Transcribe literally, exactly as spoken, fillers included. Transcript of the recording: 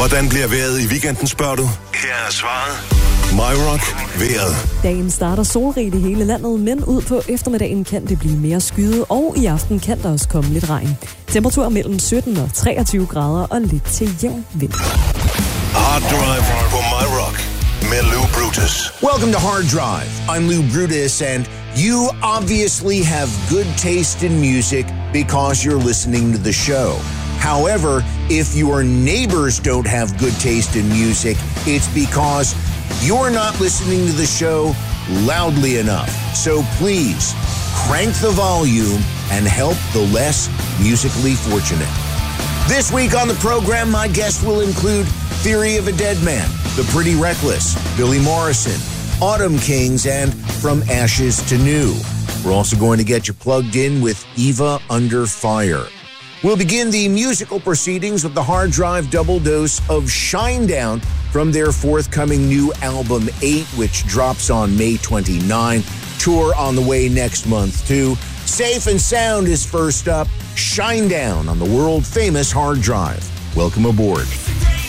Hvordan bliver vejret i weekenden, spørger du? Her er svaret. MyRock vejret. Dagen starter solrigt i hele landet, men ud på eftermiddagen kan det blive mere skyet, og i aften kan der også komme lidt regn. Temperaturer mellem sytten og treogtyve grader og lidt til jævn vind. Hard Drive på MyRock med Lou Brutus. Welcome to Hard Drive. I'm Lou Brutus, and you obviously have good taste in music because you're listening to the show. However, if your neighbors don't have good taste in music, it's because you're not listening to the show loudly enough. So please, crank the volume and help the less musically fortunate. This week on the program, my guest will include Theory of a Dead Man, The Pretty Reckless, Billy Morrison, Autumn Kings, and From Ashes to New. We're also going to get you plugged in with Eva Under Fire. We'll begin the musical proceedings with the Hard Drive double dose of Shinedown from their forthcoming new album, eight, which drops on May twenty-ninth. Tour on the way next month, too. Safe and Sound is first up. Shinedown on the world-famous Hard Drive. Welcome aboard.